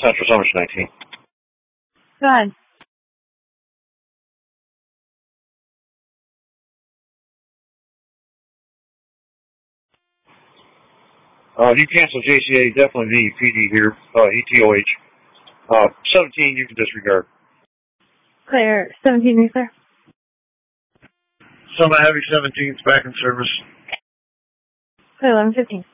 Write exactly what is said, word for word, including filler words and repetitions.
Central Summers nineteen. Go ahead. Uh, you cancel J C A, definitely need P D here, uh, E T O H. Uh, seventeen, you can disregard. Clear. seventeen, you clear. Semi Heavy seventeen's back in service. Clear eleven fifteen.